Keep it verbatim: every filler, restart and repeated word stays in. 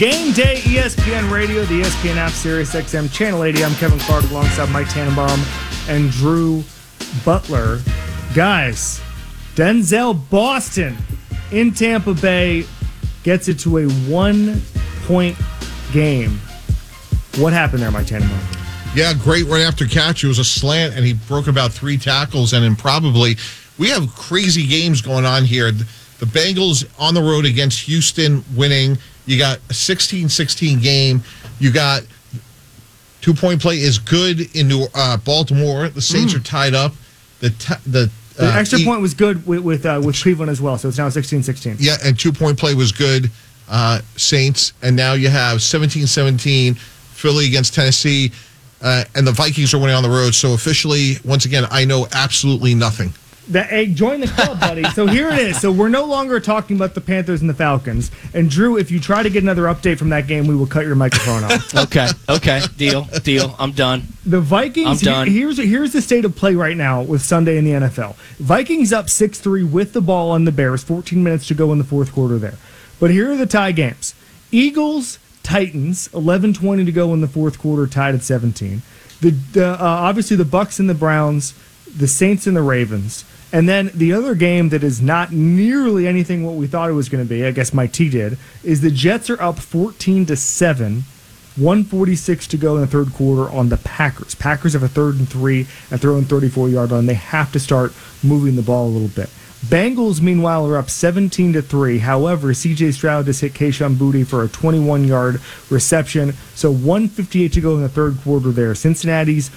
Game Day, E S P N Radio, the E S P N app, Sirius X M, Channel eighty. I'm Kevin Clark alongside Mike Tannenbaum and Drew Butler. Guys, Denzel Boston in Tampa Bay gets it to a one-point game. What happened there, Mike Tannenbaum? Yeah, great right after catch. It was a slant, and he broke about three tackles, and then probably we have crazy games going on here. The Bengals on the road against Houston winning. You got a sixteen sixteen game. You got two-point play is good in New, uh, Baltimore. The Saints mm. are tied up. The t- the, the uh, extra e- point was good with with, uh, with Cleveland as well, so it's now sixteen sixteen. Yeah, and two-point play was good, uh, Saints. And now you have seventeen seventeen, Philly against Tennessee. Uh, and the Vikings are winning on the road. So officially, once again, I know absolutely nothing. The, hey, join the club, buddy. So here it is. So we're no longer talking about the Panthers and the Falcons. And Drew, if you try to get another update from that game, we will cut your microphone off. okay, okay, deal, deal. I'm done. The Vikings. I'm done. Here's here's the state of play right now with Sunday in the N F L. Vikings up six three with the ball on the Bears. fourteen minutes to go in the fourth quarter there. But here are the tie games: Eagles, Titans. eleven twenty to go in the fourth quarter, tied at seventeen. The, the uh, obviously the Bucks and the Browns, the Saints and the Ravens. And then the other game that is not nearly anything what we thought it was going to be, I guess Mike T did, is the Jets are up fourteen to seven, one forty-six to go in the third quarter on the Packers. Packers have a third and three and throwing thirty-four-yard line. They have to start moving the ball a little bit. Bengals, meanwhile, are up seventeen to three. However, C J Stroud just hit Kayshon Boutte for a twenty-one-yard reception. So one fifty-eight to go in the third quarter there. Cincinnati's